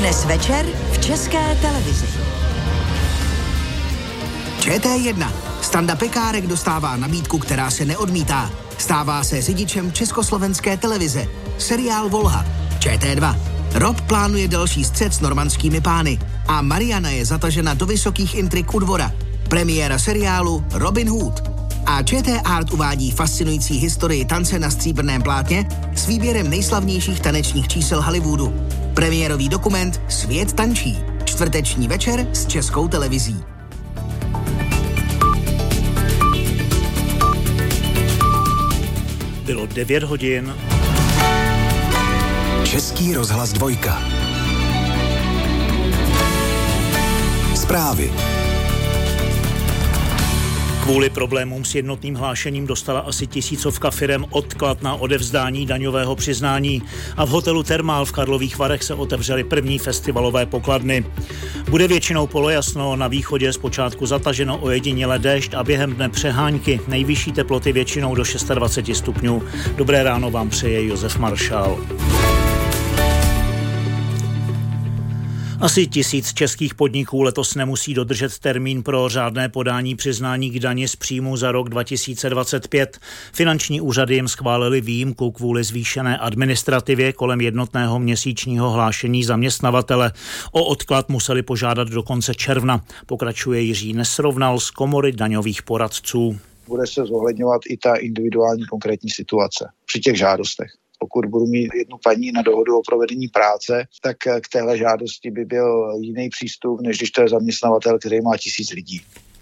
Dnes večer v České televizi. ČT1. Standa Pekárek dostává nabídku, která se neodmítá. Stává se řidičem Československé televize. Seriál Volha. ČT2. Rob plánuje další střet s normandskými pány a Mariana je zatažena do vysokých intrik u dvora. Premiéra seriálu Robin Hood. A ČT Art uvádí fascinující historii tance na stříbrném plátně s výběrem nejslavnějších tanečních čísel Hollywoodu. Premiérový dokument Svět tančí. Čtvrteční večer s Českou televizí. Bylo 9 hodin. Český rozhlas 2. Zprávy. Kvůli problémům s jednotným hlášením dostala asi 1000 firem odklad na odevzdání daňového přiznání a v hotelu Thermal v Karlových Varech se otevřely první festivalové pokladny. Bude většinou polojasno, na východě zpočátku zataženo ojediněle déšť a během dne přehánky, nejvyšší teploty většinou do 26 stupňů. Dobré ráno vám přeje Josef Maršál. Asi 1000 českých podniků letos nemusí dodržet termín pro řádné podání přiznání k dani z příjmu za rok 2025. Finanční úřady jim schválily výjimku kvůli zvýšené administrativě kolem jednotného měsíčního hlášení zaměstnavatele. O odklad museli požádat do konce června. Pokračuje Jiří Nesrovnal z Komory daňových poradců. Bude se zohledňovat i ta individuální konkrétní situace při těch žádostech. Pokud budu mít jednu paní na dohodu o provedení práce, tak k téhle žádosti by byl jiný přístup, než když to je zaměstnavatel, který má 1000 lidí.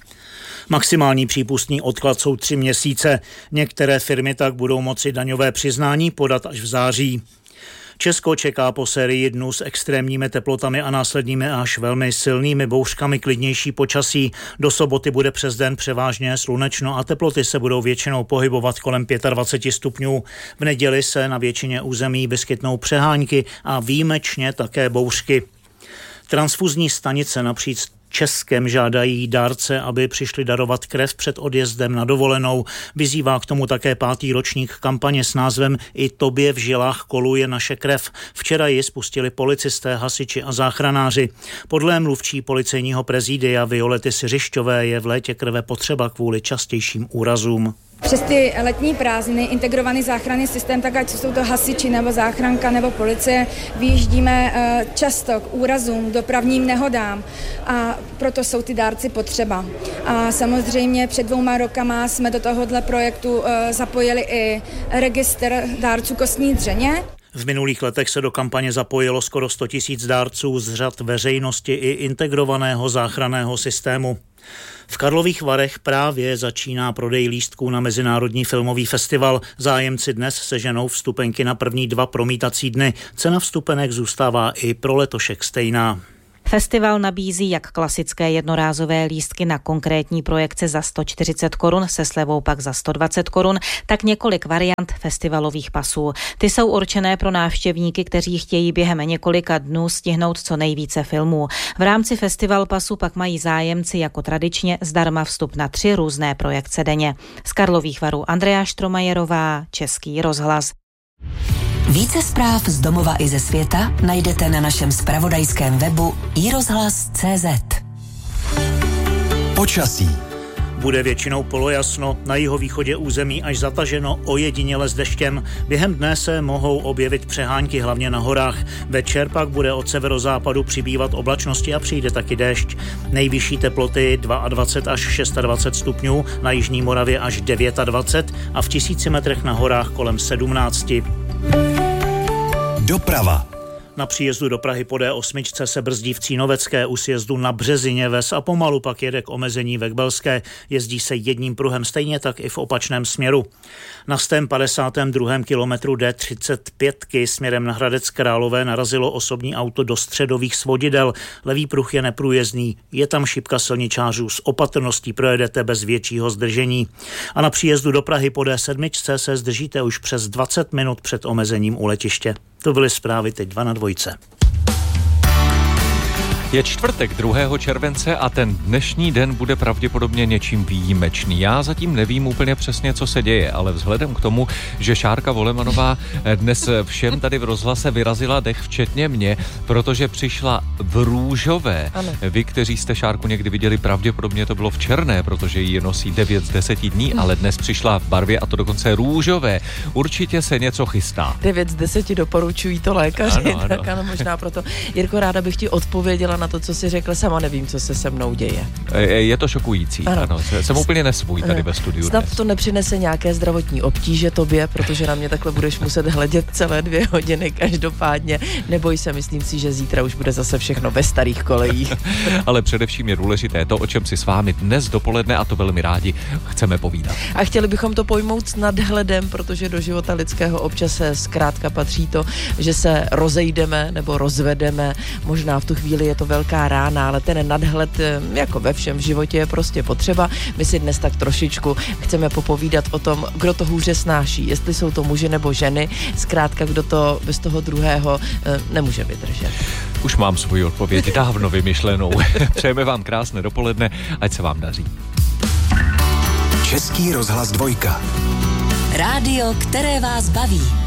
Maximální přípustný odklad jsou 3 měsíce. Některé firmy tak budou moci daňové přiznání podat až v září. Česko čeká po sérii dnů s extrémními teplotami a následnými až velmi silnými bouřkami klidnější počasí. Do soboty bude přes den převážně slunečno a teploty se budou většinou pohybovat kolem 25 stupňů. V neděli se na většině území vyskytnou přehánky a výjimečně také bouřky. Transfuzní stanice napříč Českem žádají dárce, aby přišli darovat krev před odjezdem na dovolenou. Vyzývá k tomu také 5. ročník kampaně s názvem I tobě v žilách koluje naše krev. Včera ji spustili policisté, hasiči a záchranáři. Podle mluvčí policejního prezidia Violety Siřišťové je v létě krve potřeba kvůli častějším úrazům. Přes ty letní prázdniny integrovaný záchranný systém, tak ať jsou to hasiči nebo záchranka nebo policie, vyjíždíme často k úrazům, dopravním nehodám a proto jsou ty dárci potřeba. A samozřejmě před 2 rokama jsme do tohohle projektu zapojili i registr dárců kostní dřeně. V minulých letech se do kampaně zapojilo skoro 100 000 dárců z řad veřejnosti i integrovaného záchranného systému. V Karlových Varech právě začíná prodej lístků na Mezinárodní filmový festival. Zájemci dnes seženou vstupenky na první 2 promítací dny. Cena vstupenek zůstává i pro letošek stejná. Festival nabízí jak klasické jednorázové lístky na konkrétní projekce za 140 korun, se slevou pak za 120 korun, tak několik variant festivalových pasů. Ty jsou určené pro návštěvníky, kteří chtějí během několika dnů stihnout co nejvíce filmů. V rámci festival pasu pak mají zájemci jako tradičně zdarma vstup na 3 různé projekce denně. Z Karlových Varů Andrea Štromajerová, Český rozhlas. Více zpráv z domova i ze světa najdete na našem zpravodajském webu iRozhlas.cz. Počasí. Bude většinou polojasno, na jihovýchodě území až zataženo ojediněle s deštěm. Během dne se mohou objevit přehánky hlavně na horách. Večer pak bude od severozápadu přibývat oblačnosti a přijde taky déšť. Nejvyšší teploty 22 až 26 stupňů, na jižní Moravě až 29 a v 1000 metrech na horách kolem 17. Doprava. Na příjezdu do Prahy po D8 se brzdí v Cínovecké, u sjezdu na Březině ves a pomalu pak jede k omezení ve Kbelské. Jezdí se jedním pruhem, stejně tak i v opačném směru. Na 152. kilometru D35 směrem na Hradec Králové narazilo osobní auto do středových svodidel. Levý pruh je neprůjezdný, je tam šipka silničářů, s opatrností projedete bez většího zdržení. A na příjezdu do Prahy po D7 se zdržíte už přes 20 minut před omezením u letiště. To byly zprávy teď 2 na 2. Je čtvrtek 2. července a ten dnešní den bude pravděpodobně něčím výjimečný. Já zatím nevím úplně přesně, co se děje, ale vzhledem k tomu, že Šárka Volemanová dnes všem tady v rozhlase vyrazila dech, včetně mě, protože přišla v růžové. Ano. Vy, kteří jste Šárku někdy viděli, pravděpodobně to bylo v černé, protože ji nosí 9 z 10 dní, ale dnes přišla v barvě a to dokonce růžové. Určitě se něco chystá. 9 z 10 doporučují to lékaři, ano. Tak ano, možná proto. Jirko, ráda bych ti odpověděla na to, co jsi řekl, sama nevím, co se mnou děje. Je to šokující, ano. Jsem úplně nesvůj tady ve studiu. Snad dnes. To nepřinese nějaké zdravotní obtíže tobě, protože na mě takhle budeš muset hledět celé 2 hodiny každopádně. Neboj se, myslím si, že zítra už bude zase všechno ve starých kolejích. Ale především je důležité to, o čem si s vámi dnes dopoledne, a to velmi rádi, chceme povídat. A chtěli bychom to pojmout s nadhledem, protože do života lidského občas se zkrátka patří to, že se rozejdeme nebo rozvedeme. Možná v tu chvíli je to velká rána, ale ten nadhled, jako ve všem v životě, je prostě potřeba. My si dnes tak trošičku chceme popovídat o tom, kdo to hůře snáší, jestli jsou to muži nebo ženy, zkrátka kdo to bez toho druhého nemůže vydržet. Už mám svoji odpověď dávno vymyšlenou. Přejeme vám krásné dopoledne, ať se vám daří. Český rozhlas 2. Rádio, které vás baví.